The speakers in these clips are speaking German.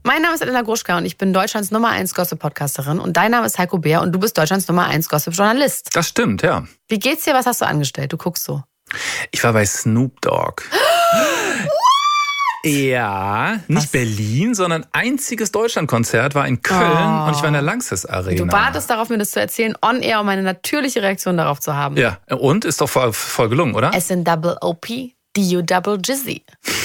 Mein Name ist Elena Gruschka und ich bin Deutschlands Nummer 1 Gossip-Podcasterin und dein Name ist Heiko Bär und du bist Deutschlands Nummer 1 Gossip-Journalist. Das stimmt, ja. Wie geht's dir? Was hast du angestellt? Du guckst so. Ich war bei Snoop Dogg. Ja, nicht Berlin, sondern einziges Deutschlandkonzert war in Köln und ich war in der Lanxess Arena. Du wartest darauf, mir das zu erzählen, on air, um eine natürliche Reaktion darauf zu haben. Ja, und ist doch voll gelungen, oder? SNOOP, DU Jizzy.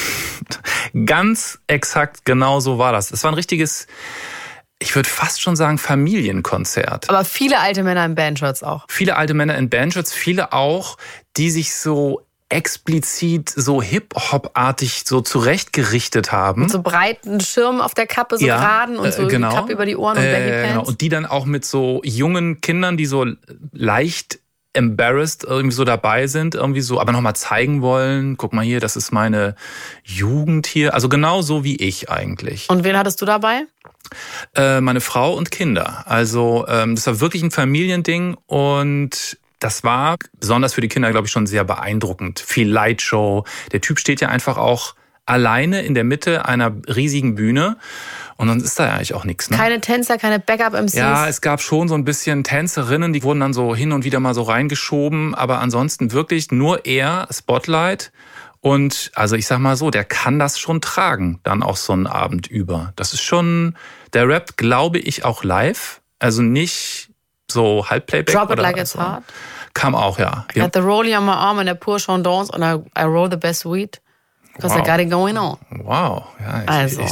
Ganz exakt genau so war das. Es war ein richtiges, ich würde fast schon sagen, Familienkonzert. Aber viele alte Männer in Bandshirts auch. Viele alte Männer in Bandshirts, viele auch, die sich so explizit so Hip-Hop-artig so zurechtgerichtet haben. Mit so breiten Schirmen auf der Kappe, so geraden und so genau. Die Kappe über die Ohren und Baggy Pants. Genau. Und die dann auch mit so jungen Kindern, die so leicht embarrassed irgendwie so dabei sind, irgendwie so, aber nochmal zeigen wollen, guck mal hier, das ist meine Jugend hier. Also genau so wie ich eigentlich. Und wen hattest du dabei? Meine Frau und Kinder. Also das war wirklich ein Familiending und das war besonders für die Kinder, glaube ich, schon sehr beeindruckend. Viel Lightshow. Der Typ steht ja einfach auch alleine in der Mitte einer riesigen Bühne. Und dann ist da ja eigentlich auch nichts. Ne? Keine Tänzer, keine Backup-MCs? Ja, es gab schon so ein bisschen Tänzerinnen, die wurden dann so hin und wieder mal so reingeschoben. Aber ansonsten wirklich nur er, Spotlight. Und also ich sag mal so, der kann das schon tragen, dann auch so einen Abend über. Das ist schon, der rappt, glaube ich, auch live. Also nicht so Halbplayback. Drop it oder like it's so. hot. Kam auch, ja. I got the rollie on my arm and I pour Chandons and I roll the best weed. Because I got it going on. Wow. Ja, Also.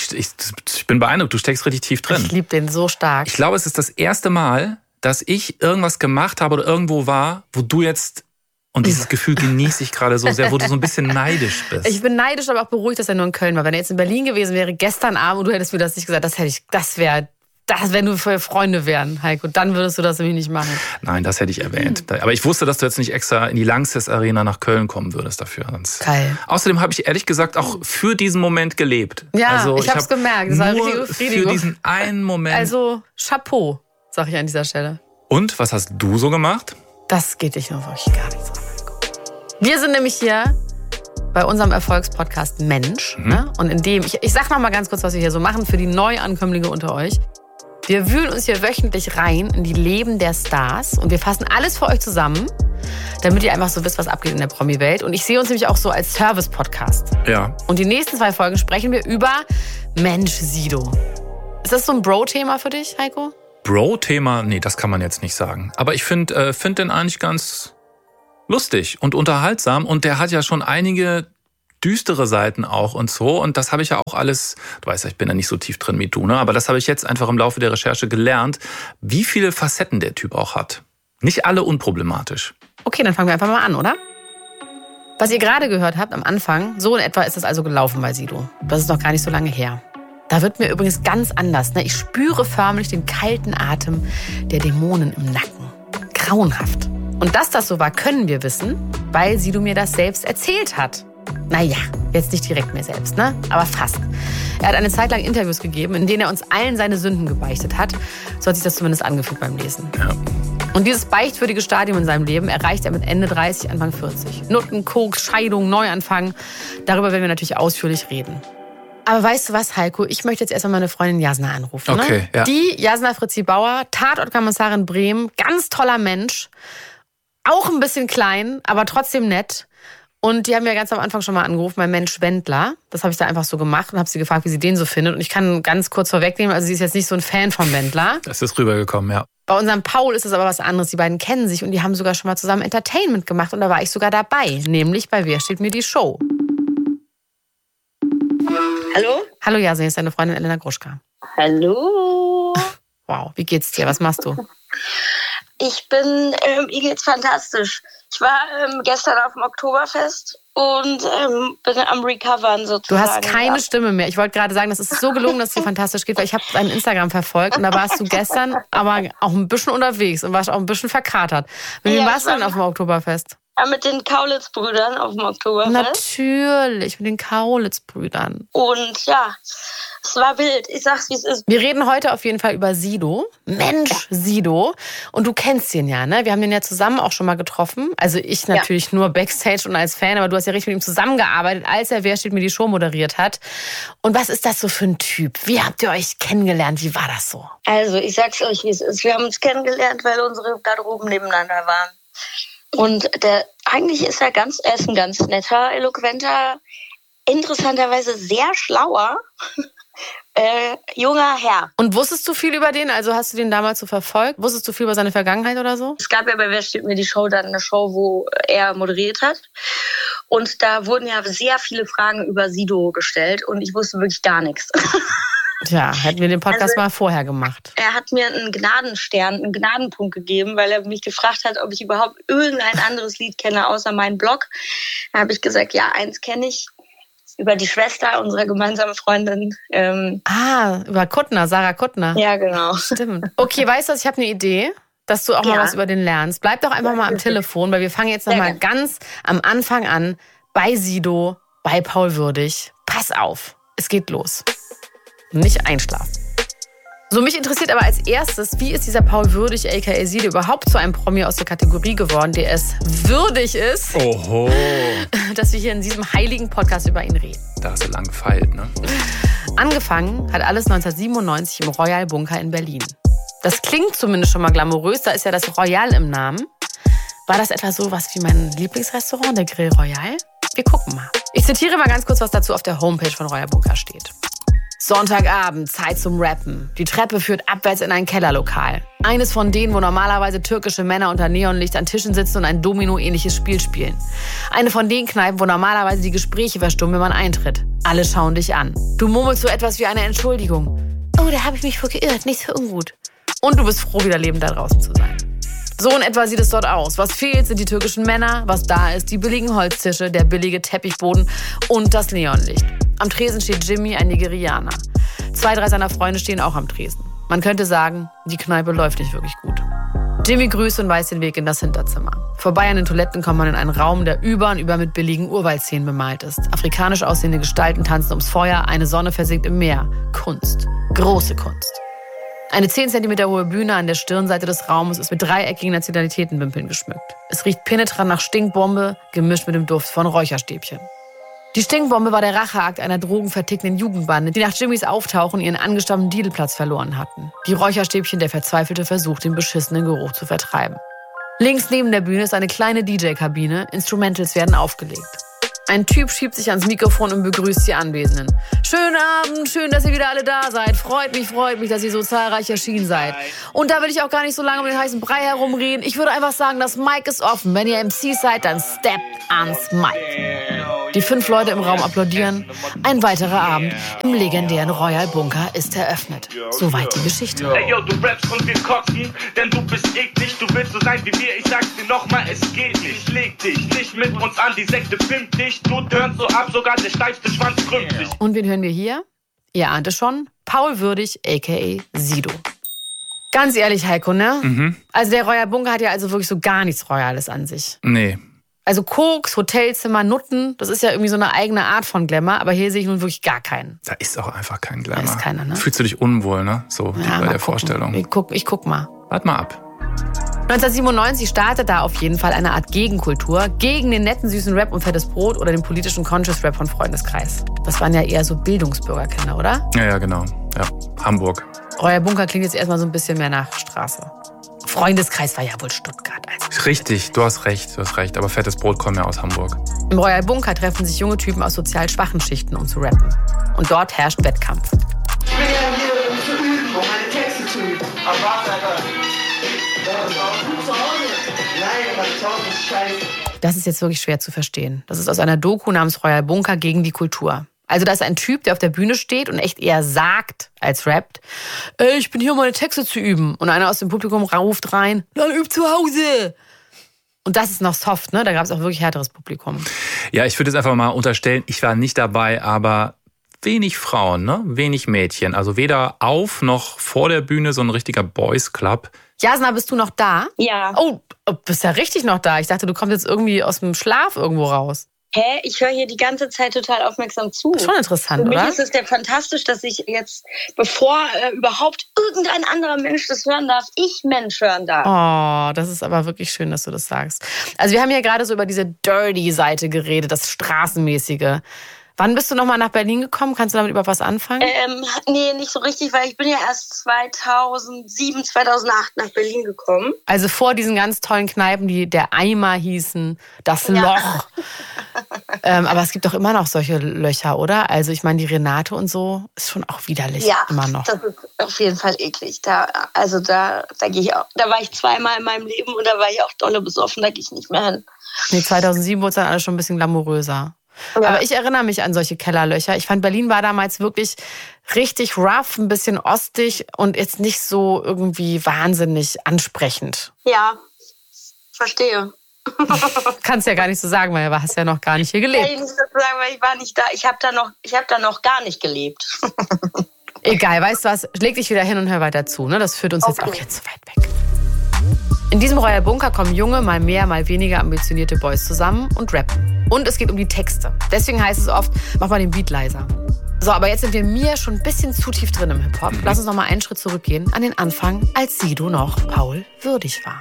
Ich bin beeindruckt, du steckst richtig tief drin. Ich liebe den so stark. Ich glaube, es ist das erste Mal, dass ich irgendwas gemacht habe oder irgendwo war, wo du jetzt, und dieses Gefühl genieße ich gerade so sehr, wo du so ein bisschen neidisch bist. Ich bin neidisch, aber auch beruhigt, dass er nur in Köln war. Wenn er jetzt in Berlin gewesen wäre, gestern Abend, und du hättest mir das nicht gesagt, das wäre, wenn du für Freunde wären, Heiko, dann würdest du das nämlich nicht machen. Nein, das hätte ich erwähnt. Aber ich wusste, dass du jetzt nicht extra in die Lanxess Arena nach Köln kommen würdest dafür. Geil. Außerdem habe ich ehrlich gesagt auch für diesen Moment gelebt. Ja, also, ich habe es gemerkt. Das war eine richtige Befriedigung. Für diesen einen Moment. Also Chapeau, sag ich an dieser Stelle. Und, was hast du so gemacht? Das geht dich noch wirklich gar nichts an, Heiko. Wir sind nämlich hier bei unserem Erfolgspodcast Mensch. Ne? Und in dem, ich sag noch mal ganz kurz, was wir hier so machen für die Neuankömmlinge unter euch. Wir wühlen uns hier wöchentlich rein in die Leben der Stars und wir fassen alles für euch zusammen, damit ihr einfach so wisst, was abgeht in der Promi-Welt. Und ich sehe uns nämlich auch so als Service-Podcast. Ja. Und die nächsten 2 Folgen sprechen wir über Mensch Sido. Ist das so ein Bro-Thema für dich, Heiko? Bro-Thema? Nee, das kann man jetzt nicht sagen. Aber ich finde den eigentlich ganz lustig und unterhaltsam. Und der hat ja schon einige düstere Seiten auch und so. Und das habe ich ja auch alles, du weißt ja, ich bin ja nicht so tief drin wie du, ne? Aber das habe ich jetzt einfach im Laufe der Recherche gelernt, wie viele Facetten der Typ auch hat. Nicht alle unproblematisch. Okay, dann fangen wir einfach mal an, oder? Was ihr gerade gehört habt am Anfang, so in etwa ist es also gelaufen bei Sido. Das ist noch gar nicht so lange her. Da wird mir übrigens ganz anders. Ne? Ich spüre förmlich den kalten Atem der Dämonen im Nacken. Grauenhaft. Und dass das so war, können wir wissen, weil Sido mir das selbst erzählt hat. Naja, jetzt nicht direkt mir selbst, ne? Aber fast. Er hat eine Zeit lang Interviews gegeben, in denen er uns allen seine Sünden gebeichtet hat. So hat sich das zumindest angefühlt beim Lesen. Ja. Und dieses beichtwürdige Stadium in seinem Leben erreicht er mit Ende 30, Anfang 40. Nutten, Koks, Scheidung, Neuanfang. Darüber werden wir natürlich ausführlich reden. Aber weißt du was, Heiko? Ich möchte jetzt erstmal meine Freundin Jasna anrufen. Okay, ne? ja. Die Jasna Fritzi Bauer, Tatortkommissarin Bremen, ganz toller Mensch. Auch ein bisschen klein, aber trotzdem nett. Und die haben ja ganz am Anfang schon mal angerufen, mein Mensch Wendler. Das habe ich da einfach so gemacht und habe sie gefragt, wie sie den so findet. Und ich kann ganz kurz vorwegnehmen, also sie ist jetzt nicht so ein Fan von Wendler. Das ist rübergekommen, ja. Bei unserem Paul ist es aber was anderes. Die beiden kennen sich und die haben sogar schon mal zusammen Entertainment gemacht. Und da war ich sogar dabei, nämlich bei Wer steht mir die Show. Hallo? Hallo Jasna, hier ist deine Freundin Elena Gruschka. Hallo. Wow, wie geht's dir? Was machst du? Mir geht's fantastisch. Ich war gestern auf dem Oktoberfest und bin am Recovern sozusagen. Du hast keine Stimme mehr. Ich wollte gerade sagen, das ist so gelungen, dass es dir fantastisch geht, weil ich habe dein Instagram verfolgt und da warst du gestern aber auch ein bisschen unterwegs und warst auch ein bisschen verkatert. Mit wem warst du denn auf dem Oktoberfest? Ja, mit den Kaulitz-Brüdern auf dem Oktoberfest. Natürlich, mit den Kaulitz-Brüdern. Und ja, es war wild. Ich sag's, wie es ist. Wir reden heute auf jeden Fall über Sido. Mensch, Sido. Und du kennst ihn ja, ne? Wir haben den ja zusammen auch schon mal getroffen. Also ich natürlich nur Backstage und als Fan, aber du hast ja richtig mit ihm zusammengearbeitet, als er Wer steht mir die Show moderiert hat. Und was ist das so für ein Typ? Wie habt ihr euch kennengelernt? Wie war das so? Also, ich sag's euch, wie es ist. Wir haben uns kennengelernt, weil unsere Garderoben nebeneinander waren. Und eigentlich ist er ist ein ganz netter, eloquenter, interessanterweise sehr schlauer junger Herr. Und wusstest du viel über den? Also hast du den damals so verfolgt? Wusstest du viel über seine Vergangenheit oder so? Es gab ja bei Wer steht mir die Show dann eine Show, wo er moderiert hat. Und da wurden ja sehr viele Fragen über Sido gestellt und ich wusste wirklich gar nichts. Tja, hätten wir den Podcast mal vorher gemacht. Er hat mir einen Gnadenstern, einen Gnadenpunkt gegeben, weil er mich gefragt hat, ob ich überhaupt irgendein anderes Lied kenne, außer meinen Blog. Da habe ich gesagt, ja, eins kenne ich. Über die Schwester unserer gemeinsamen Freundin. Über Kuttner, Sarah Kuttner. Ja, genau. Stimmt. Okay, weißt du, ich habe eine Idee, dass du auch mal was über den lernst. Bleib doch einfach mal am Telefon, weil wir fangen jetzt noch mal ganz am Anfang an. Bei Sido, bei Paul Würdig. Pass auf, es geht los. Nicht einschlafen. So, mich interessiert aber als erstes, wie ist dieser Paul Würdig, a.k.a. Sido, überhaupt zu einem Promi aus der Kategorie geworden, der es würdig ist, dass wir hier in diesem heiligen Podcast über ihn reden. Da hast du lang gefeilt, ne? Angefangen hat alles 1997 im Royal Bunker in Berlin. Das klingt zumindest schon mal glamourös, da ist ja das Royal im Namen. War das etwa so was wie mein Lieblingsrestaurant, der Grill Royal? Wir gucken mal. Ich zitiere mal ganz kurz, was dazu auf der Homepage von Royal Bunker steht. Sonntagabend, Zeit zum Rappen. Die Treppe führt abwärts in ein Kellerlokal. Eines von denen, wo normalerweise türkische Männer unter Neonlicht an Tischen sitzen und ein Domino-ähnliches Spiel spielen. Eine von den Kneipen, wo normalerweise die Gespräche verstummen, wenn man eintritt. Alle schauen dich an. Du murmelst so etwas wie eine Entschuldigung. Oh, da habe ich mich wohl geirrt, nicht so ungut. Und du bist froh, wieder lebend da draußen zu sein. So in etwa sieht es dort aus. Was fehlt, sind die türkischen Männer. Was da ist, die billigen Holztische, der billige Teppichboden und das Neonlicht. Am Tresen steht Jimmy, ein Nigerianer. 2, 3 seiner Freunde stehen auch am Tresen. Man könnte sagen, die Kneipe läuft nicht wirklich gut. Jimmy grüßt und weist den Weg in das Hinterzimmer. Vorbei an den Toiletten kommt man in einen Raum, der über und über mit billigen Urwaldszenen bemalt ist. Afrikanisch aussehende Gestalten tanzen ums Feuer, eine Sonne versinkt im Meer. Kunst. Große Kunst. Eine 10 cm hohe Bühne an der Stirnseite des Raumes ist mit dreieckigen Nationalitätenwimpeln geschmückt. Es riecht penetrant nach Stinkbombe, gemischt mit dem Duft von Räucherstäbchen. Die Stinkbombe war der Racheakt einer drogenvertickenden Jugendbande, die nach Jimmys Auftauchen ihren angestammten Dealplatz verloren hatten. Die Räucherstäbchen der verzweifelte Versuch, den beschissenen Geruch zu vertreiben. Links neben der Bühne ist eine kleine DJ-Kabine, Instrumentals werden aufgelegt. Ein Typ schiebt sich ans Mikrofon und begrüßt die Anwesenden. Schönen Abend, schön, dass ihr wieder alle da seid. Freut mich, dass ihr so zahlreich erschienen seid. Und da will ich auch gar nicht so lange um den heißen Brei herumreden. Ich würde einfach sagen, das Mic ist offen. Wenn ihr MC seid, dann steppt ans Mic. Die 5 Leute im Raum applaudieren. Ein weiterer Abend im legendären Royal Bunker ist eröffnet. Soweit die Geschichte. Ey, yo, du rappst und wir kotzen, denn du bist eklig. Du willst so sein wie wir, ich sag's dir nochmal, es geht nicht. Leg dich nicht mit uns an, die Sekte pimmt dich. Du turnst so ab, sogar der steifste Schwanz krümmt sich. Und wen hören wir hier? Ihr ahnt es schon, Paul Würdig, a.k.a. Sido. Ganz ehrlich, Heiko, ne? Mhm. Also der Royal Bunker hat ja also wirklich so gar nichts Royales an sich. Nee. Also Koks, Hotelzimmer, Nutten, das ist ja irgendwie so eine eigene Art von Glamour, aber hier sehe ich nun wirklich gar keinen. Da ist auch einfach kein Glamour. Da ist keiner, ne? Fühlst du dich unwohl, ne? So wie Ja, bei mal der gucken. Vorstellung. Ich guck mal. Wart mal ab. 1997 startet da auf jeden Fall eine Art Gegenkultur gegen den netten, süßen Rap und fettes Brot oder den politischen Conscious Rap von Freundeskreis. Das waren ja eher so Bildungsbürgerkinder, oder? Ja, genau. Ja, Hamburg. Royal Bunker klingt jetzt erstmal so ein bisschen mehr nach Straße. Freundeskreis war ja wohl Stuttgart. Also. Richtig, du hast recht. Aber fettes Brot kommt ja aus Hamburg. Im Royal Bunker treffen sich junge Typen aus sozial schwachen Schichten, um zu rappen. Und dort herrscht Wettkampf. Ich bin ja hier, um zu üben, um meine Texte zu üben. Aber warte, Alter. Du zu Hause? Nein, mein Zuhause ist scheiße. Das ist jetzt wirklich schwer zu verstehen. Das ist aus einer Doku namens Royal Bunker gegen die Kultur. Also da ist ein Typ, der auf der Bühne steht und echt eher sagt als rappt. Ich bin hier, um meine Texte zu üben. Und einer aus dem Publikum ruft rein, dann üb zu Hause. Und das ist noch soft, ne? Da gab es auch wirklich härteres Publikum. Ja, ich würde jetzt einfach mal unterstellen, ich war nicht dabei, aber wenig Frauen, ne? Wenig Mädchen. Also weder auf noch vor der Bühne so ein richtiger Boys Club. Jasna, bist du noch da? Ja. Oh, bist ja richtig noch da. Ich dachte, du kommst jetzt irgendwie aus dem Schlaf irgendwo raus. Hä? Ich höre hier die ganze Zeit total aufmerksam zu. Schon interessant, Für mich oder? ist es ja fantastisch, dass ich jetzt, bevor überhaupt irgendein anderer Mensch das hören darf, ich Mensch hören darf. Oh, das ist aber wirklich schön, dass du das sagst. Also wir haben ja gerade so über diese Dirty-Seite geredet, das Straßenmäßige. Wann bist du nochmal nach Berlin gekommen? Kannst du damit überhaupt was anfangen? Nee, nicht so richtig, weil ich bin ja erst 2007, 2008 nach Berlin gekommen. Also vor diesen ganz tollen Kneipen, die der Eimer hießen, das Loch. Aber es gibt doch immer noch solche Löcher, oder? Also ich meine, die Renate und so ist schon auch widerlich, immer noch. Das ist auf jeden Fall eklig. Da gehe ich auch. Da war ich zweimal in meinem Leben und da war ich auch dolle besoffen, da gehe ich nicht mehr hin. Nee, 2007 wurde es dann alles schon ein bisschen glamouröser. Ja. Aber ich erinnere mich an solche Kellerlöcher. Ich fand, Berlin war damals wirklich richtig rough, ein bisschen ostig und jetzt nicht so irgendwie wahnsinnig ansprechend. Ja, verstehe. Kannst ja gar nicht so sagen, weil du hast ja noch gar nicht hier gelebt. Kann ich nicht so sagen, weil ich war nicht da. Ich habe da noch gar nicht gelebt. Egal, weißt du was? Leg dich wieder hin und hör weiter zu. Ne? Das führt uns jetzt auch jetzt so weit weg. In diesem Royal Bunker kommen junge, mal mehr, mal weniger ambitionierte Boys zusammen und rappen. Und es geht um die Texte. Deswegen heißt es oft, mach mal den Beat leiser. So, aber jetzt sind wir mir schon ein bisschen zu tief drin im Hip-Hop. Lass uns noch mal einen Schritt zurückgehen an den Anfang, als Sido noch Paul würdig war.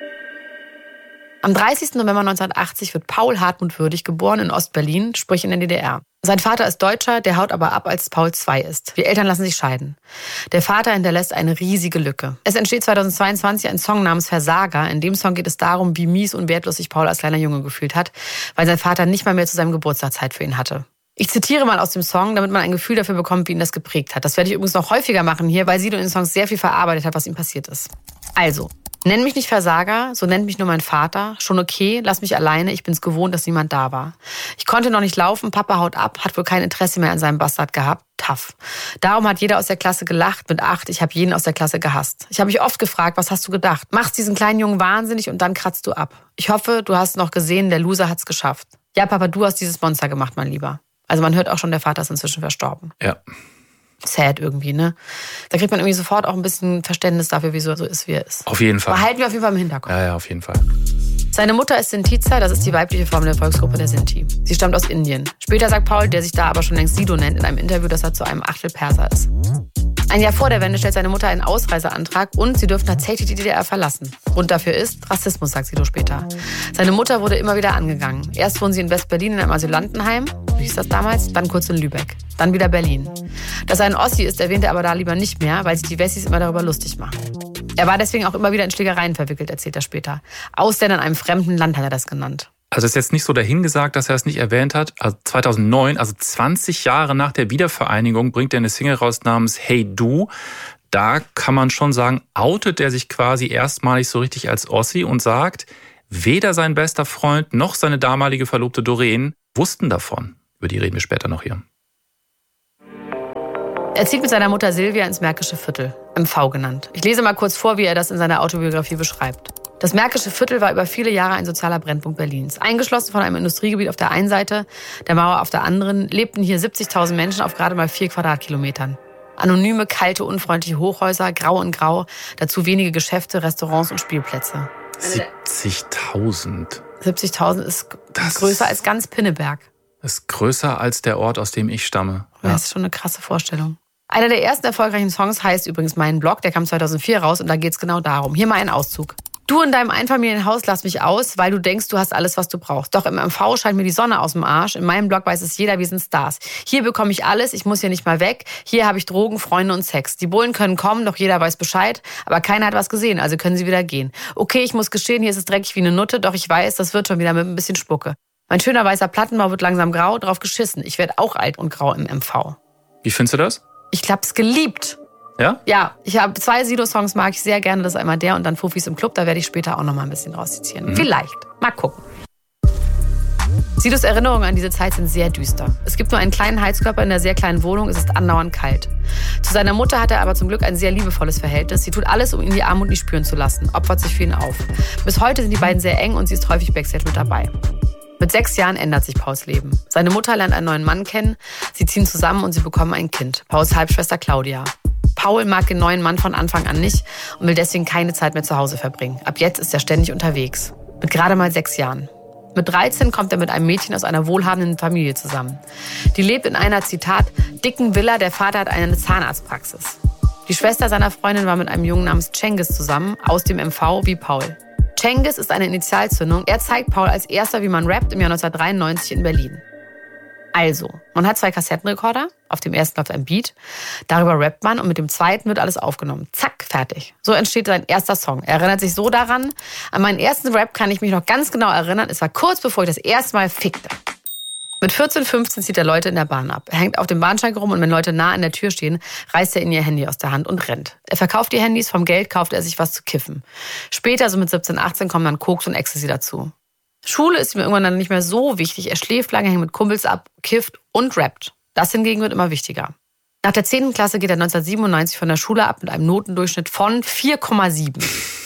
Am 30. November 1980 wird Paul Hartmut Würdig geboren in Ostberlin, sprich in der DDR. Sein Vater ist Deutscher, der haut aber ab, als Paul 2 ist. Die Eltern lassen sich scheiden. Der Vater hinterlässt eine riesige Lücke. Es entsteht 2022 ein Song namens Versager. In dem Song geht es darum, wie mies und wertlos sich Paul als kleiner Junge gefühlt hat, weil sein Vater nicht mal mehr zu seinem Geburtstag Zeit für ihn hatte. Ich zitiere mal aus dem Song, damit man ein Gefühl dafür bekommt, wie ihn das geprägt hat. Das werde ich übrigens noch häufiger machen hier, weil Sido in den Songs sehr viel verarbeitet hat, was ihm passiert ist. Also, nenn mich nicht Versager, so nennt mich nur mein Vater. Schon okay, lass mich alleine, ich bin's gewohnt, dass niemand da war. Ich konnte noch nicht laufen, Papa haut ab, hat wohl kein Interesse mehr an seinem Bastard gehabt. Tough. Darum hat jeder aus der Klasse gelacht, mit 8, ich habe jeden aus der Klasse gehasst. Ich habe mich oft gefragt, was hast du gedacht? Machst diesen kleinen Jungen wahnsinnig und dann kratzt du ab. Ich hoffe, du hast noch gesehen, der Loser hat's geschafft. Ja, Papa, du hast dieses Monster gemacht, mein Lieber. Also man hört auch schon, der Vater ist inzwischen verstorben. Ja. Sad irgendwie, ne? Da kriegt man irgendwie sofort auch ein bisschen Verständnis dafür, wieso er so ist, wie er ist. Auf jeden Fall. Behalten wir auf jeden Fall im Hinterkopf. Ja, auf jeden Fall. Seine Mutter ist Sintiza, das ist die weibliche Form der Volksgruppe der Sinti. Sie stammt aus Indien. Später sagt Paul, der sich da aber schon längst Sido nennt, in einem Interview, dass er zu einem Achtel Perser ist. Ein Jahr vor der Wende stellt seine Mutter einen Ausreiseantrag und sie dürfen tatsächlich die DDR verlassen. Grund dafür ist Rassismus, sagt Sido später. Seine Mutter wurde immer wieder angegangen. Erst wohnen sie in West-Berlin in einem Asylantenheim, wie hieß das damals, dann kurz in Lübeck, dann wieder Berlin. Dass er ein Ossi ist, erwähnt er aber da lieber nicht mehr, weil sich die Wessis immer darüber lustig machen. Er war deswegen auch immer wieder in Schlägereien verwickelt, erzählt er später. Ausländer in einem fremden Land hat er das genannt. Also ist jetzt nicht so dahingesagt, dass er es nicht erwähnt hat. Also 2009, also 20 Jahre nach der Wiedervereinigung, bringt er eine Single raus namens Hey Du. Da kann man schon sagen, outet er sich quasi erstmalig so richtig als Ossi und sagt, weder sein bester Freund noch seine damalige Verlobte Doreen wussten davon. Über die reden wir später noch hier. Er zieht mit seiner Mutter Silvia ins Märkische Viertel, MV genannt. Ich lese mal kurz vor, wie er das in seiner Autobiografie beschreibt. Das Märkische Viertel war über viele Jahre ein sozialer Brennpunkt Berlins. Eingeschlossen von einem Industriegebiet auf der einen Seite, der Mauer auf der anderen, lebten hier 70.000 Menschen auf gerade mal 4 Quadratkilometern. Anonyme, kalte, unfreundliche Hochhäuser, grau in grau, dazu wenige Geschäfte, Restaurants und Spielplätze. 70.000. 70.000 ist größer als ganz Pinneberg. Ist größer als der Ort, aus dem ich stamme. Ja. Das ist schon eine krasse Vorstellung. Einer der ersten erfolgreichen Songs heißt übrigens Mein Blog, der kam 2004 raus und da geht's genau darum. Hier mal ein Auszug. Du in deinem Einfamilienhaus lass mich aus, weil du denkst, du hast alles, was du brauchst. Doch im MV scheint mir die Sonne aus dem Arsch. In meinem Blog weiß es jeder, wir sind Stars. Hier bekomme ich alles, ich muss hier nicht mal weg. Hier habe ich Drogen, Freunde und Sex. Die Bullen können kommen, doch jeder weiß Bescheid. Aber keiner hat was gesehen, also können sie wieder gehen. Okay, ich muss gestehen, hier ist es dreckig wie eine Nutte, doch ich weiß, das wird schon wieder mit ein bisschen Spucke. Mein schöner weißer Plattenbau wird langsam grau, drauf geschissen. Ich werde auch alt und grau im MV. Wie findest du das? Ich hab's geliebt. Ja? Ja, ich habe 2 Sido-Songs, mag ich sehr gerne. Das ist einmal der und dann Fufis im Club. Da werde ich später auch noch mal ein bisschen draus zitieren. Vielleicht. Mal gucken. Sidos Erinnerungen an diese Zeit sind sehr düster. Es gibt nur einen kleinen Heizkörper in der sehr kleinen Wohnung. Es ist andauernd kalt. Zu seiner Mutter hat er aber zum Glück ein sehr liebevolles Verhältnis. Sie tut alles, um ihn die Armut nicht spüren zu lassen. Opfert sich für ihn auf. Bis heute sind die beiden sehr eng und sie ist häufig Backstage mit dabei. Mit 6 Jahren ändert sich Pauls Leben. Seine Mutter lernt einen neuen Mann kennen. Sie ziehen zusammen und sie bekommen ein Kind. Pauls Halbschwester Claudia. Paul mag den neuen Mann von Anfang an nicht und will deswegen keine Zeit mehr zu Hause verbringen. Ab jetzt ist er ständig unterwegs. Mit gerade mal 6 Jahren. Mit 13 kommt er mit einem Mädchen aus einer wohlhabenden Familie zusammen. Die lebt in einer, Zitat, dicken Villa. Der Vater hat eine Zahnarztpraxis. Die Schwester seiner Freundin war mit einem Jungen namens Cengiz zusammen, aus dem MV wie Paul. Cengiz ist eine Initialzündung. Er zeigt Paul als erster, wie man rappt, im Jahr 1993 in Berlin. Also, man hat 2 Kassettenrekorder, auf dem ersten läuft ein Beat, darüber rappt man und mit dem zweiten wird alles aufgenommen. Zack, fertig. So entsteht sein erster Song. Er erinnert sich so daran, an meinen ersten Rap kann ich mich noch ganz genau erinnern, es war kurz bevor ich das erste Mal fickte. Mit 14, 15 zieht er Leute in der Bahn ab. Er hängt auf dem Bahnsteig rum und wenn Leute nah an der Tür stehen, reißt er ihnen ihr Handy aus der Hand und rennt. Er verkauft die Handys, vom Geld kauft er sich was zu kiffen. Später, so mit 17, 18, kommen dann Koks und Ecstasy dazu. Schule ist ihm irgendwann dann nicht mehr so wichtig. Er schläft lange, hängt mit Kumpels ab, kifft und rappt. Das hingegen wird immer wichtiger. Nach der 10. Klasse geht er 1997 von der Schule ab mit einem Notendurchschnitt von 4,7.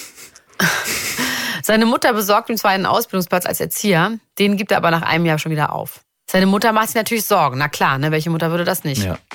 Seine Mutter besorgt ihm zwar einen Ausbildungsplatz als Erzieher, den gibt er aber nach einem Jahr schon wieder auf. Seine Mutter macht sich natürlich Sorgen. Na klar, ne? Welche Mutter würde das nicht? Ja.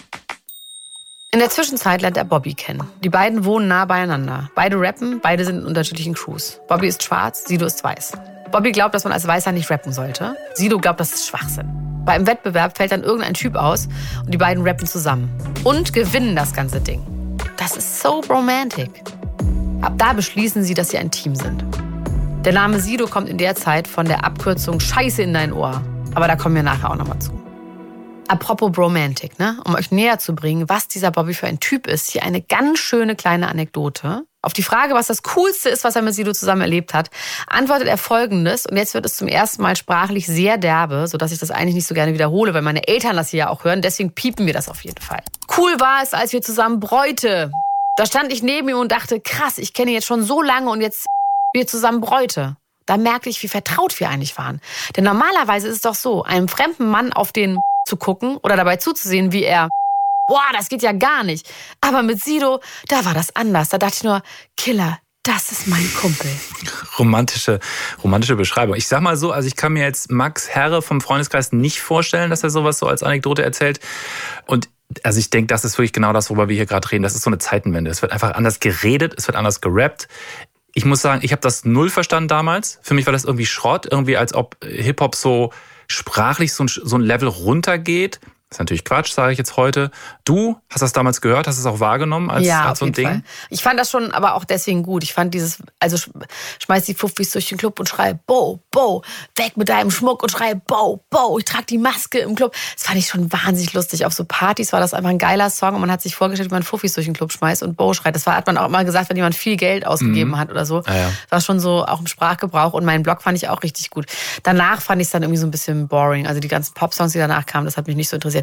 In der Zwischenzeit lernt er Bobby kennen. Die beiden wohnen nah beieinander. Beide rappen, beide sind in unterschiedlichen Crews. Bobby ist schwarz, Sido ist weiß. Bobby glaubt, dass man als Weißer nicht rappen sollte. Sido glaubt, das ist Schwachsinn. Bei einem Wettbewerb fällt dann irgendein Typ aus und die beiden rappen zusammen. Und gewinnen das ganze Ding. Das ist so romantic. Ab da beschließen sie, dass sie ein Team sind. Der Name Sido kommt in der Zeit von der Abkürzung Scheiße in dein Ohr. Aber da kommen wir nachher auch nochmal zu. Apropos Bromantic, ne? Um euch näher zu bringen, was dieser Bobby für ein Typ ist, hier eine ganz schöne kleine Anekdote. Auf die Frage, was das Coolste ist, was er mit Sido zusammen erlebt hat, antwortet er Folgendes. Und jetzt wird es zum ersten Mal sprachlich sehr derbe, sodass ich das eigentlich nicht so gerne wiederhole, weil meine Eltern das hier ja auch hören. Deswegen piepen wir das auf jeden Fall. Cool war es, als wir zusammen Bräute. Da stand ich neben ihm und dachte, krass, ich kenne ihn jetzt schon so lange und jetzt wir zusammen Bräute. Da merkte ich, wie vertraut wir eigentlich waren. Denn normalerweise ist es doch so, einem fremden Mann auf den zu gucken oder dabei zuzusehen, wie er, boah, das geht ja gar nicht. Aber mit Sido, da war das anders. Da dachte ich nur, Killer, das ist mein Kumpel. Romantische Beschreibung. Ich sag mal so, also ich kann mir jetzt Max Herre vom Freundeskreis nicht vorstellen, dass er sowas so als Anekdote erzählt. Und also ich denke, das ist wirklich genau das, worüber wir hier gerade reden. Das ist so eine Zeitenwende. Es wird einfach anders geredet, es wird anders gerappt. Ich muss sagen, ich habe das null verstanden damals. Für mich war das irgendwie Schrott, irgendwie als ob Hip-Hop so sprachlich so ein Level runtergeht. Das ist natürlich Quatsch, sage ich jetzt heute. Du hast das damals gehört, hast es auch wahrgenommen als so ein Ding? Fall. Ich fand das schon aber auch deswegen gut. Ich fand dieses, also schmeiß die Fuffis durch den Club und schrei, Bo, Bo, weg mit deinem Schmuck und schrei, Bo, Bo, ich trage die Maske im Club. Das fand ich schon wahnsinnig lustig. Auf so Partys war das einfach ein geiler Song und man hat sich vorgestellt, wie man Fuffis durch den Club schmeißt und Bo schreit. Das hat man auch immer gesagt, wenn jemand viel Geld ausgegeben hat oder so. Ja. War schon so auch im Sprachgebrauch und meinen Blog fand ich auch richtig gut. Danach fand ich es dann irgendwie so ein bisschen boring. Also die ganzen Pop-Songs, die danach kamen, das hat mich nicht so interessiert.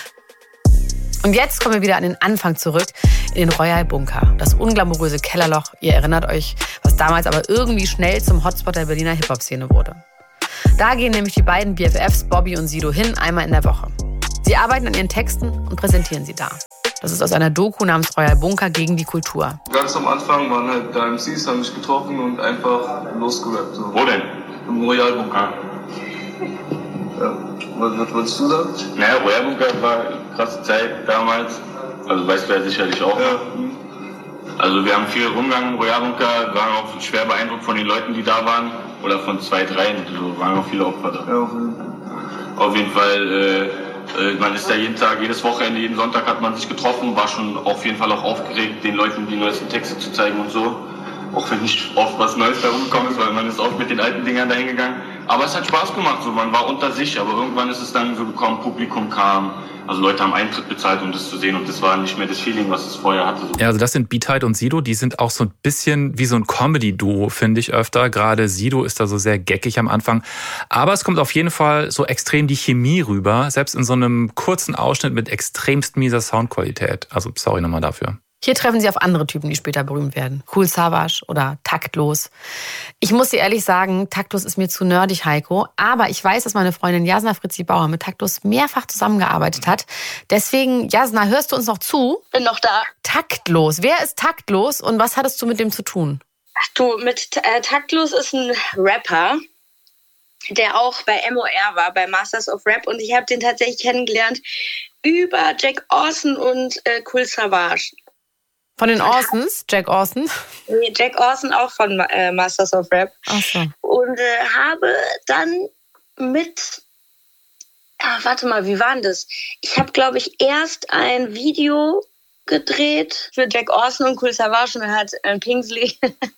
Und jetzt kommen wir wieder an den Anfang zurück, in den Royal Bunker. Das unglamouröse Kellerloch, ihr erinnert euch, was damals aber irgendwie schnell zum Hotspot der Berliner Hip-Hop-Szene wurde. Da gehen nämlich die beiden BFFs, Bobby und Sido, hin, einmal in der Woche. Sie arbeiten an ihren Texten und präsentieren sie da. Das ist aus einer Doku namens Royal Bunker gegen die Kultur. Ganz am Anfang waren halt da MCs, haben mich getroffen und einfach losgerappt. So. Wo denn? Im Royal Bunker. Ja. Was wolltest du sagen? Naja, Royal Bunker war eine krasse Zeit damals. Also weißt du ja sicherlich auch. Ja. Also wir haben viel rumgegangen im Royal Bunker, waren auch schwer beeindruckt von den Leuten, die da waren. Oder von 2, 3, so waren auch viele Opfer da. Ja, auf jeden Fall, man ist da jeden Tag, jedes Wochenende, jeden Sonntag hat man sich getroffen, war schon auf jeden Fall auch aufgeregt, den Leuten die neuesten Texte zu zeigen und so. Auch wenn nicht oft was Neues da rumgekommen ist, weil man ist oft mit den alten Dingern dahin gegangen. Aber es hat Spaß gemacht, so man war unter sich, aber irgendwann ist es dann so gekommen, Publikum kam, also Leute haben Eintritt bezahlt, um das zu sehen und das war nicht mehr das Feeling, was es vorher hatte. So. Ja, also das sind Beatheit und Sido, die sind auch so ein bisschen wie so ein Comedy-Duo, finde ich öfter. Gerade Sido ist da so sehr geckig am Anfang. Aber es kommt auf jeden Fall so extrem die Chemie rüber, selbst in so einem kurzen Ausschnitt mit extremst mieser Soundqualität. Also sorry nochmal dafür. Hier treffen sie auf andere Typen, die später berühmt werden. Kool Savas oder Taktlos. Ich muss dir ehrlich sagen, Taktlos ist mir zu nerdig, Heiko. Aber ich weiß, dass meine Freundin Jasna Fritzi Bauer mit Taktlos mehrfach zusammengearbeitet hat. Deswegen, Jasna, hörst du uns noch zu? Bin noch da. Taktlos. Wer ist Taktlos und was hattest du mit dem zu tun? Ach du, mit Taktlos ist ein Rapper, der auch bei MOR war, bei Masters of Rap. Und ich habe den tatsächlich kennengelernt über Jack Orson und Kool Savas. Von den Orsons? Jack Orson? Nee, Jack Orson auch von Masters of Rap. Ach so. Und habe dann mit... warte mal, wie war denn das? Ich habe, glaube ich, erst ein Video gedreht für Jack Orson und Kool Savas und hat Kingsley,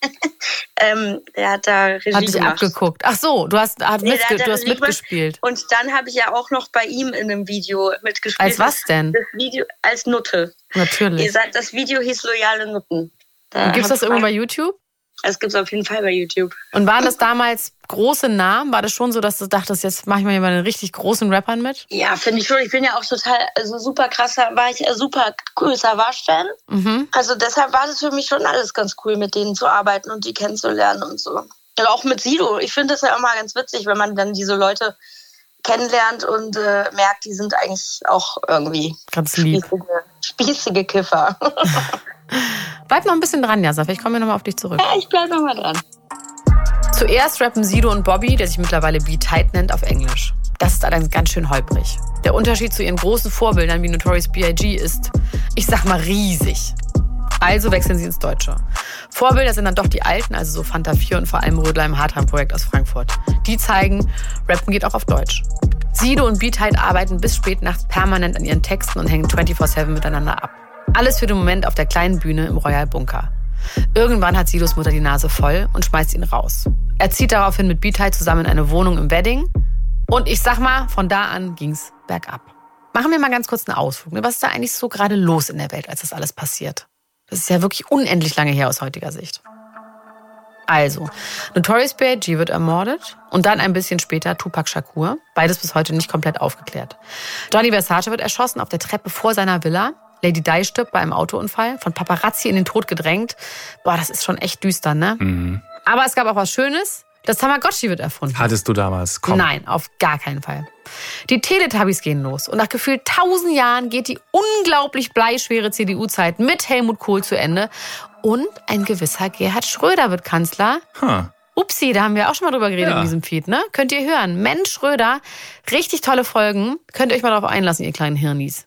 der hat da Regie Hat dich gemacht. abgeguckt. Ach so, du hast mitgespielt. Und dann habe ich ja auch noch bei ihm in einem Video mitgespielt. Als was denn? Das Video als Nutte. Natürlich. Das Video hieß Loyale Nutten. Gibt es das irgendwo bei YouTube? Das gibt es auf jeden Fall bei YouTube. Und waren das damals große Namen? War das schon so, dass du dachtest, jetzt mache ich mal hier bei den richtig großen Rappern mit? Ja, finde ich schon. Ich bin ja auch total, super krasser, war ich super Kool Savas-Fan. Mhm. Also deshalb war das für mich schon alles ganz cool, mit denen zu arbeiten und die kennenzulernen und so. Und auch mit Sido. Ich finde das ja immer ganz witzig, wenn man dann diese Leute kennenlernt und merkt, die sind eigentlich auch irgendwie ganz lieb. Spießige Kiffer. Bleib noch ein bisschen dran, Jasaf. Ich komme nochmal auf dich zurück. Ja, ich bleib nochmal dran. Zuerst rappen Sido und Bobby, der sich mittlerweile B-Tight nennt, auf Englisch. Das ist allerdings ganz schön holprig. Der Unterschied zu ihren großen Vorbildern wie Notorious B.I.G. ist, ich sag mal, riesig. Also wechseln sie ins Deutsche. Vorbilder sind dann doch die Alten, also so Fanta 4 und vor allem Rödler im Hardtime-Projekt aus Frankfurt. Die zeigen, Rappen geht auch auf Deutsch. Sido und B-Tight arbeiten bis spät nachts permanent an ihren Texten und hängen 24/7 miteinander ab. Alles für den Moment auf der kleinen Bühne im Royal Bunker. Irgendwann hat Sidos Mutter die Nase voll und schmeißt ihn raus. Er zieht daraufhin mit B-Tight zusammen in eine Wohnung im Wedding. Und ich sag mal, von da an ging's bergab. Machen wir mal ganz kurz einen Ausflug. Was ist da eigentlich so gerade los in der Welt, als das alles passiert? Das ist ja wirklich unendlich lange her aus heutiger Sicht. Also, Notorious B.I.G. wird ermordet und dann ein bisschen später Tupac Shakur. Beides bis heute nicht komplett aufgeklärt. Gianni Versace wird erschossen auf der Treppe vor seiner Villa. Lady Di stirbt bei einem Autounfall, von Paparazzi in den Tod gedrängt. Boah, das ist schon echt düster, ne? Mhm. Aber es gab auch was Schönes. Das Tamagotchi wird erfunden. Hattest du damals? Komm. Nein, auf gar keinen Fall. Die Teletubbies gehen los und nach gefühlt 1000 Jahren geht die unglaublich bleischwere CDU-Zeit mit Helmut Kohl zu Ende und ein gewisser Gerhard Schröder wird Kanzler. Upsi, da haben wir auch schon mal drüber geredet in diesem Feed, ne? Könnt ihr hören. Mensch, Schröder, richtig tolle Folgen. Könnt ihr euch mal drauf einlassen, ihr kleinen Hirnis.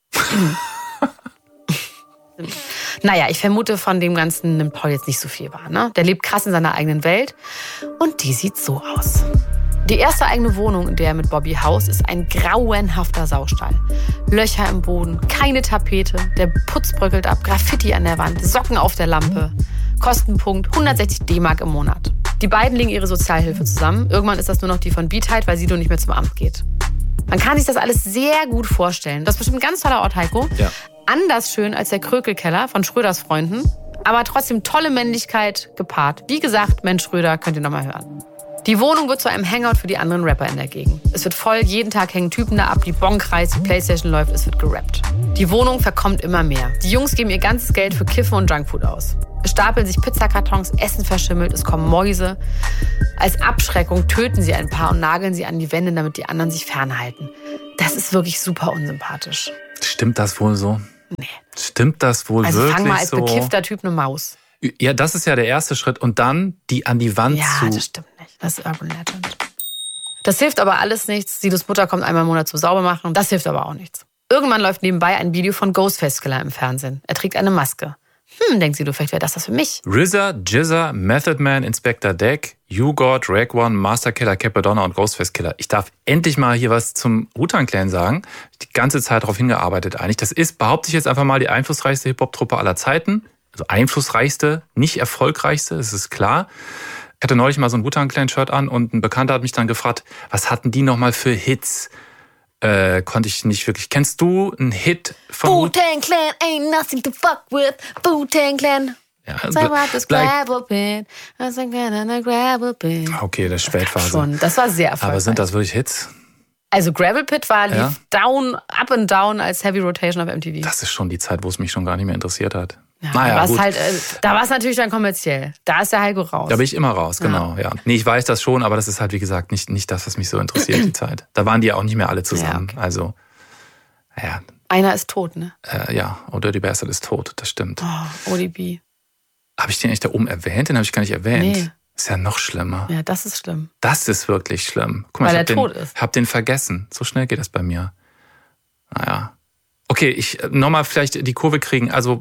Naja, ich vermute, von dem Ganzen nimmt Paul jetzt nicht so viel wahr, ne? Der lebt krass in seiner eigenen Welt und die sieht so aus. Die erste eigene Wohnung, in der er mit Bobby haust, ist ein grauenhafter Saustall. Löcher im Boden, keine Tapete, der Putz bröckelt ab, Graffiti an der Wand, Socken auf der Lampe. Kostenpunkt 160 D-Mark im Monat. Die beiden legen ihre Sozialhilfe zusammen. Irgendwann ist das nur noch die von B-Tight, weil Sido nicht mehr zum Amt geht. Man kann sich das alles sehr gut vorstellen. Das ist bestimmt ein ganz toller Ort, Heiko. Ja. Anders schön als der Krökelkeller von Schröders Freunden. Aber trotzdem tolle Männlichkeit gepaart. Wie gesagt, Mensch Schröder, könnt ihr nochmal hören. Die Wohnung wird zu einem Hangout für die anderen Rapper in der Gegend. Es wird voll, jeden Tag hängen Typen da ab, die Bon kreist, die Playstation läuft, es wird gerappt. Die Wohnung verkommt immer mehr. Die Jungs geben ihr ganzes Geld für Kiffen und Junkfood aus. Es stapeln sich Pizzakartons, Essen verschimmelt, es kommen Mäuse. Als Abschreckung töten sie ein paar und nageln sie an die Wände, damit die anderen sich fernhalten. Das ist wirklich super unsympathisch. Stimmt das wohl so? Nee. Stimmt das wohl also wirklich so? Also fang mal als bekiffter Typ eine Maus. Ja, das ist ja der erste Schritt. Und dann die an die Wand zu... Ja, das stimmt nicht. Das ist Urban Legend. Das hilft aber alles nichts. Sidos Mutter kommt einmal im Monat zum Saubermachen. Das hilft aber auch nichts. Irgendwann läuft nebenbei ein Video von Ghostface Killah im Fernsehen. Er trägt eine Maske. Denkt Sido, vielleicht wäre das für mich. RZA, Jizza, Method Man, Inspector Deck, U-God, Rag One, Master Killer, Capadonna und Ghostface Killah. Ich darf endlich mal hier was zum Wu-Tang Clan sagen. Die ganze Zeit darauf hingearbeitet eigentlich. Das ist, behaupte ich jetzt einfach mal, die einflussreichste Hip-Hop-Truppe aller Zeiten. Also einflussreichste, nicht erfolgreichste, das ist klar. Ich hatte neulich mal so ein Wu-Tang Clan-Shirt an und ein Bekannter hat mich dann gefragt, was hatten die nochmal für Hits? Konnte ich nicht wirklich. Kennst du einen Hit von Wu-Tang Clan ain't nothing to fuck with. Wu-Tang Clan. Ja, okay, das ist Spätphase. Schon, das war sehr erfolgreich. Aber sind das wirklich Hits? Also Gravel Pit lief down, up and down als Heavy Rotation auf MTV. Das ist schon die Zeit, wo es mich schon gar nicht mehr interessiert hat. Ja, naja, gut. Da war es natürlich dann kommerziell. Da ist der Heiko raus. Da bin ich immer raus, genau. Ja. Nee, ich weiß das schon, aber das ist halt, wie gesagt, nicht das, was mich so interessiert, die Zeit. Da waren die ja auch nicht mehr alle zusammen. Ja, okay. Also, ja. Einer ist tot, ne? Ja, Dirty Bastard ist tot, das stimmt. Oh, ODB. Habe ich den eigentlich da oben erwähnt? Den habe ich gar nicht erwähnt. Nee. Ist ja noch schlimmer. Ja, das ist schlimm. Das ist wirklich schlimm. Guck mal, weil er tot ist. Ich habe den vergessen. So schnell geht das bei mir. Naja. Okay, ich nochmal vielleicht die Kurve kriegen. Also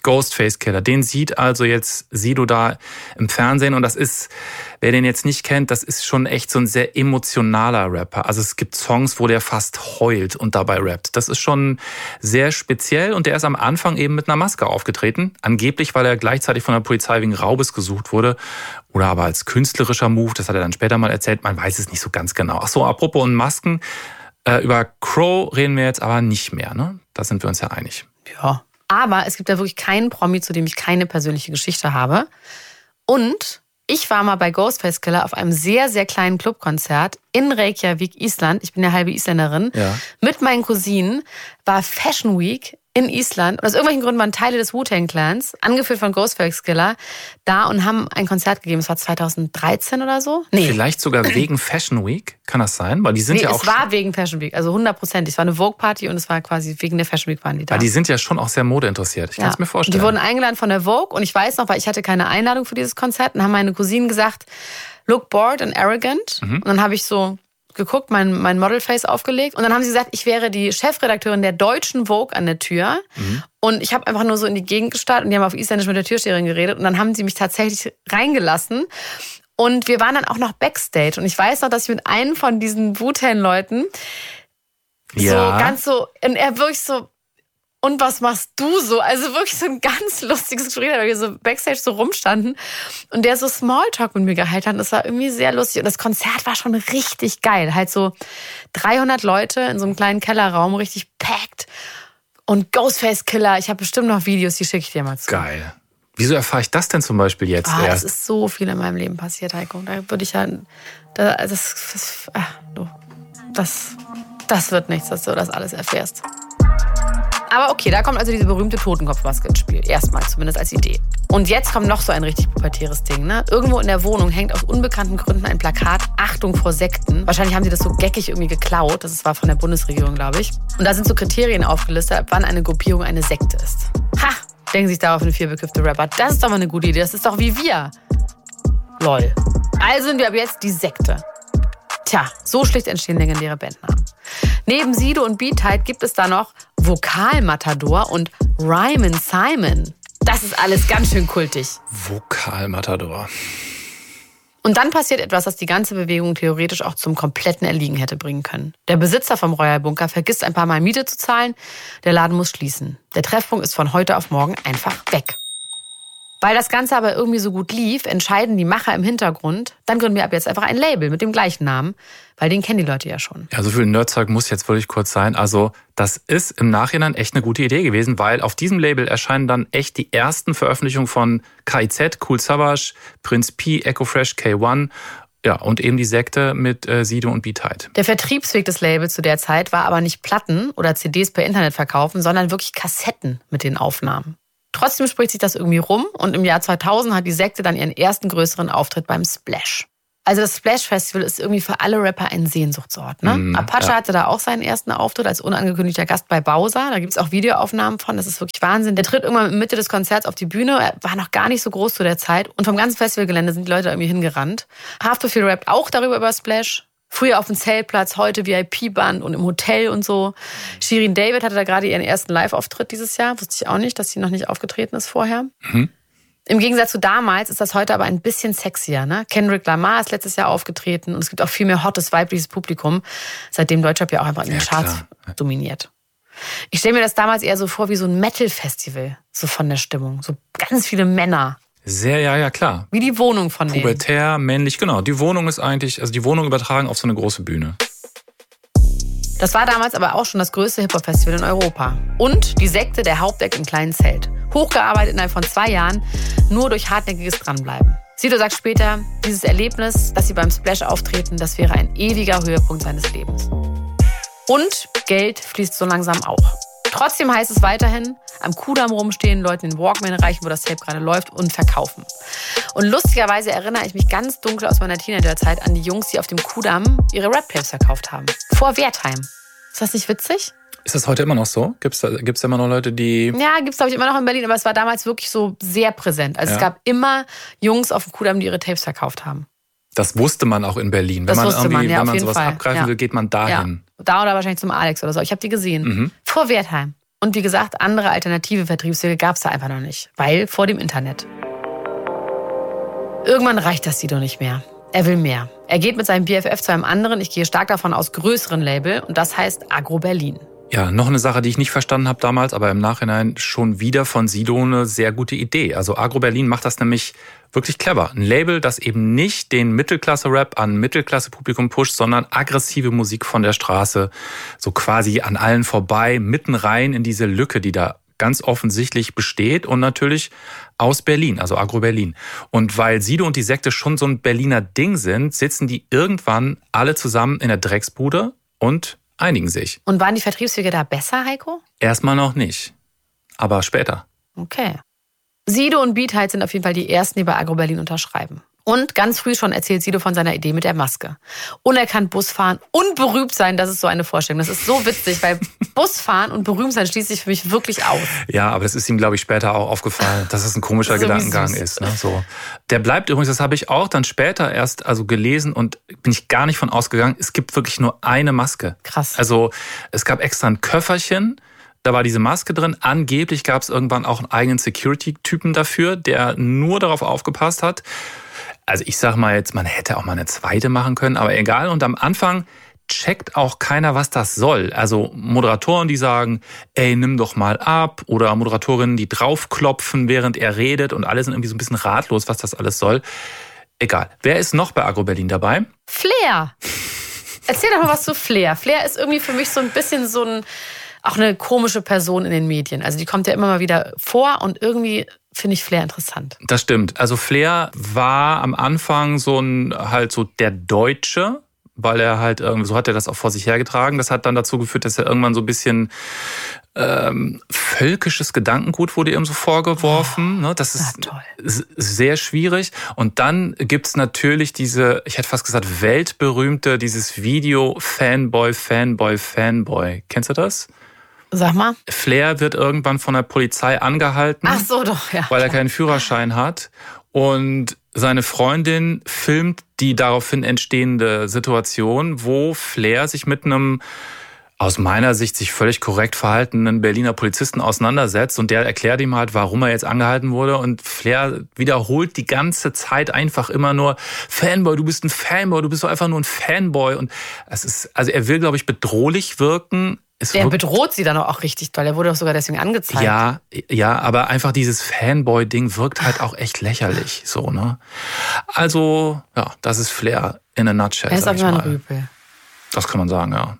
Ghostface Killah, den sieht also jetzt Sido da im Fernsehen und das ist, wer den jetzt nicht kennt, das ist schon echt so ein sehr emotionaler Rapper. Also es gibt Songs, wo der fast heult und dabei rappt. Das ist schon sehr speziell und der ist am Anfang eben mit einer Maske aufgetreten. Angeblich, weil er gleichzeitig von der Polizei wegen Raubes gesucht wurde oder aber als künstlerischer Move, das hat er dann später mal erzählt, man weiß es nicht so ganz genau. Ach so, apropos und Masken, über Crow reden wir jetzt aber nicht mehr, ne? Da sind wir uns ja einig. Ja. Aber es gibt ja wirklich keinen Promi, zu dem ich keine persönliche Geschichte habe. Und ich war mal bei Ghostface Killah auf einem sehr, sehr kleinen Clubkonzert in Reykjavik, Island. Ich bin ja halbe Isländerin. Ja. Mit meinen Cousinen war Fashion Week in Island. Und aus irgendwelchen Gründen waren Teile des Wu-Tang Clans, angeführt von Ghostface Killah, da und haben ein Konzert gegeben. Es war 2013 oder so. Nee. Vielleicht sogar wegen Fashion Week, kann das sein? Weil die sind ja auch. Es war wegen Fashion Week, also 100%. Es war eine Vogue-Party und es war quasi wegen der Fashion Week waren die da. Weil die sind ja schon auch sehr modeinteressiert. Ich kann es mir vorstellen. Die wurden eingeladen von der Vogue und ich weiß noch, weil ich hatte keine Einladung für dieses Konzert und haben meine Cousinen gesagt, look bored and arrogant. Und dann habe ich so geguckt, mein Modelface aufgelegt und dann haben sie gesagt, ich wäre die Chefredakteurin der deutschen Vogue an der Tür und ich habe einfach nur so in die Gegend gestarrt und die haben auf Isländisch mit der Türsteherin geredet und dann haben sie mich tatsächlich reingelassen und wir waren dann auch noch Backstage und ich weiß noch, dass ich mit einem von diesen Wu-Tang-Leuten so ganz so, und er wirklich so, und was machst du so? Also wirklich so ein ganz lustiges Gespräch, weil wir so Backstage so rumstanden und der so Smalltalk mit mir gehalten hat. Das war irgendwie sehr lustig. Und das Konzert war schon richtig geil. Halt so 300 Leute in so einem kleinen Kellerraum, richtig packed. Und Ghostface Killah, ich habe bestimmt noch Videos, die schicke ich dir mal zu. Geil. Wieso erfahre ich das denn zum Beispiel jetzt erst? Es ist so viel in meinem Leben passiert, Heiko. Da würde ich ja... Das wird nichts, dass du das alles erfährst. Aber okay, da kommt also diese berühmte Totenkopfmaske ins Spiel. Erstmal, zumindest als Idee. Und jetzt kommt noch so ein richtig pubertäres Ding, ne? Irgendwo in der Wohnung hängt aus unbekannten Gründen ein Plakat, Achtung vor Sekten. Wahrscheinlich haben sie das so geckig irgendwie geklaut. Das war von der Bundesregierung, glaube ich. Und da sind so Kriterien aufgelistet, ab wann eine Gruppierung eine Sekte ist. Ha! Denken sich darauf eine vielbekiffte Rapper. Das ist doch mal eine gute Idee. Das ist doch wie wir. Lol. Also sind wir ab jetzt die Sekte. Tja, so schlicht entstehen legendäre Bandnamen. Neben Sido und Beat-Tight gibt es da noch Vokal-Matador und Ryman Simon. Das ist alles ganz schön kultig. Vokal-Matador. Und dann passiert etwas, das die ganze Bewegung theoretisch auch zum kompletten Erliegen hätte bringen können. Der Besitzer vom Royal Bunker vergisst ein paar Mal Miete zu zahlen. Der Laden muss schließen. Der Treffpunkt ist von heute auf morgen einfach weg. Weil das Ganze aber irgendwie so gut lief, entscheiden die Macher im Hintergrund, dann gründen wir ab jetzt einfach ein Label mit dem gleichen Namen, weil den kennen die Leute ja schon. Ja, so viel Nerdzeug muss jetzt wirklich kurz sein. Also das ist im Nachhinein echt eine gute Idee gewesen, weil auf diesem Label erscheinen dann echt die ersten Veröffentlichungen von KIZ, Kool Savas, Prinz P, Echo Fresh, K1. Ja, und eben die Sekte mit Sido und Beat-Tight. Der Vertriebsweg des Labels zu der Zeit war aber nicht Platten oder CDs per Internet verkaufen, sondern wirklich Kassetten mit den Aufnahmen. Trotzdem spricht sich das irgendwie rum und im Jahr 2000 hat die Sekte dann ihren ersten größeren Auftritt beim Splash. Also das Splash-Festival ist irgendwie für alle Rapper ein Sehnsuchtsort. Ne? Apache hatte da auch seinen ersten Auftritt als unangekündigter Gast bei Bowser. Da gibt's auch Videoaufnahmen von, das ist wirklich Wahnsinn. Der tritt irgendwann in der Mitte des Konzerts auf die Bühne, er war noch gar nicht so groß zu der Zeit. Und vom ganzen Festivalgelände sind die Leute irgendwie hingerannt. Haftbefehl rappt auch darüber über Splash. Früher auf dem Zeltplatz, heute VIP-Band und im Hotel und so. Shirin David hatte da gerade ihren ersten Live-Auftritt dieses Jahr. Wusste ich auch nicht, dass sie noch nicht aufgetreten ist vorher. Im Gegensatz zu damals ist das heute aber ein bisschen sexier. Ne? Kendrick Lamar ist letztes Jahr aufgetreten und es gibt auch viel mehr hottes weibliches Publikum, seitdem Deutschrap ja auch einfach in den Charts dominiert. Ich stelle mir das damals eher so vor wie so ein Metal-Festival, so von der Stimmung. So ganz viele Männer. Sehr, ja, klar. Wie die Wohnung von denen. Pubertär, männlich, genau. Die Wohnung ist eigentlich, also die Wohnung übertragen auf so eine große Bühne. Das war damals aber auch schon das größte Hip-Hop-Festival in Europa. Und die Sekte der Hauptdeck im kleinen Zelt. Hochgearbeitet innerhalb von 2 Jahren, nur durch hartnäckiges Dranbleiben. Sido sagt später, dieses Erlebnis, dass sie beim Splash auftreten, das wäre ein ewiger Höhepunkt seines Lebens. Und Geld fließt so langsam auch. Trotzdem heißt es weiterhin, am Kudamm rumstehen, Leuten den Walkman reichen, wo das Tape gerade läuft und verkaufen. Und lustigerweise erinnere ich mich ganz dunkel aus meiner Teenagerzeit an die Jungs, die auf dem Kudamm ihre Rap-Tapes verkauft haben. Vor Wertheim. Ist das nicht witzig? Ist das heute immer noch so? Gibt's immer noch Leute, die... Ja, gibt's glaube ich immer noch in Berlin, aber es war damals wirklich so sehr präsent. Also es gab immer Jungs auf dem Kudamm, die ihre Tapes verkauft haben. Das wusste man auch in Berlin. Wenn man sowas abgreifen will, geht man dahin. Ja. Da oder wahrscheinlich zum Alex oder so. Ich habe die gesehen. Vor Wertheim. Und wie gesagt, andere alternative Vertriebswege gab es da einfach noch nicht, weil vor dem Internet. Irgendwann reicht das Sido nicht mehr. Er will mehr. Er geht mit seinem BFF zu einem anderen, ich gehe stark davon aus, größeren Label und das heißt Agro Berlin. Ja, noch eine Sache, die ich nicht verstanden habe damals, aber im Nachhinein schon wieder von Sido eine sehr gute Idee. Also Agro Berlin macht das nämlich wirklich clever. Ein Label, das eben nicht den Mittelklasse-Rap an Mittelklasse-Publikum pusht, sondern aggressive Musik von der Straße, so quasi an allen vorbei, mitten rein in diese Lücke, die da ganz offensichtlich besteht und natürlich aus Berlin, also Agro Berlin. Und weil Sido und die Sekte schon so ein Berliner Ding sind, sitzen die irgendwann alle zusammen in der Drecksbude und einigen sich. Und waren die Vertriebswege da besser, Heiko? Erstmal noch nicht, aber später. Okay. Sido und Beatheit sind auf jeden Fall die ersten, die bei Agro Berlin unterschreiben. Und ganz früh schon erzählt Sido von seiner Idee mit der Maske. Unerkannt Busfahren und berühmt sein, das ist so eine Vorstellung. Das ist so witzig, weil Busfahren und berühmt sein schließt sich für mich wirklich aus. Ja, aber das ist ihm, glaube ich, später auch aufgefallen, dass es ein komischer Gedankengang ist. Ne? So. Der bleibt übrigens, das habe ich auch dann später erst gelesen und bin ich gar nicht von ausgegangen, es gibt wirklich nur eine Maske. Krass. Also es gab extra ein Köfferchen, da war diese Maske drin. Angeblich gab es irgendwann auch einen eigenen Security-Typen dafür, der nur darauf aufgepasst hat. Also ich sag mal jetzt, man hätte auch mal eine zweite machen können, aber egal. Und am Anfang checkt auch keiner, was das soll. Also Moderatoren, die sagen, ey, nimm doch mal ab. Oder Moderatorinnen, die draufklopfen, während er redet. Und alle sind irgendwie so ein bisschen ratlos, was das alles soll. Egal. Wer ist noch bei Agro Berlin dabei? Flair. Erzähl doch mal was zu Flair. Flair ist irgendwie für mich so ein bisschen auch eine komische Person in den Medien. Also die kommt ja immer mal wieder vor und irgendwie finde ich Flair interessant. Das stimmt. Also Flair war am Anfang so der Deutsche, weil er halt irgendwie, so hat er das auch vor sich hergetragen. Das hat dann dazu geführt, dass er irgendwann so ein bisschen völkisches Gedankengut wurde ihm so vorgeworfen. Oh, das ist sehr schwierig. Und dann gibt's natürlich diese, ich hätte fast gesagt, weltberühmte, dieses Video Fanboy. Kennst du das? Sag mal. Flair wird irgendwann von der Polizei angehalten. Ach so, doch, ja. Weil er keinen Führerschein hat. Und seine Freundin filmt die daraufhin entstehende Situation, wo Flair sich mit einem aus meiner Sicht sich völlig korrekt verhaltenen Berliner Polizisten auseinandersetzt und der erklärt ihm halt, warum er jetzt angehalten wurde und Flair wiederholt die ganze Zeit einfach immer nur Fanboy, du bist ein Fanboy, du bist doch einfach nur ein Fanboy und er will, glaube ich, bedrohlich wirken. Der bedroht sie dann auch richtig doll, er wurde auch sogar deswegen angezeigt. Ja, aber einfach dieses Fanboy-Ding wirkt halt auch echt lächerlich, so, ne? Also, ja, das ist Flair in a nutshell. Er ist auch immer ein Rüpel. Das kann man sagen, ja.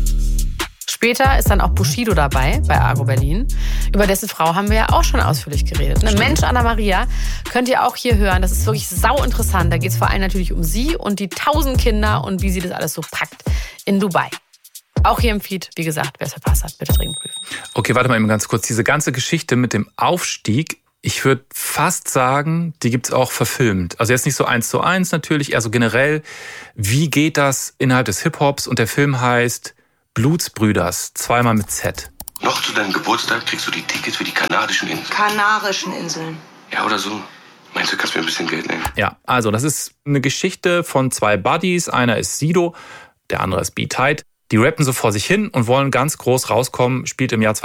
Später ist dann auch Bushido dabei bei Agro Berlin. Über dessen Frau haben wir ja auch schon ausführlich geredet. Ne? Mensch, Anna Maria, könnt ihr auch hier hören. Das ist wirklich sau interessant. Da geht es vor allem natürlich um sie und die 1000 Kinder und wie sie das alles so packt in Dubai. Auch hier im Feed, wie gesagt, wer es verpasst hat, bitte dringend prüfen. Okay, warte mal eben ganz kurz. Diese ganze Geschichte mit dem Aufstieg, ich würde fast sagen, die gibt's auch verfilmt. Also jetzt nicht so 1:1 natürlich, eher so generell. Wie geht das innerhalb des Hip-Hops? Und der Film heißt Blutsbrüders, zweimal mit Z. Noch zu deinem Geburtstag kriegst du die Tickets für die Kanarischen Inseln. Kanarischen Inseln. Ja, oder so. Meinst du, kannst mir ein bisschen Geld nehmen? Ja, also das ist eine Geschichte von zwei Buddies. Einer ist Sido, der andere ist Beatheit. Die rappen so vor sich hin und wollen ganz groß rauskommen, spielt im Jahr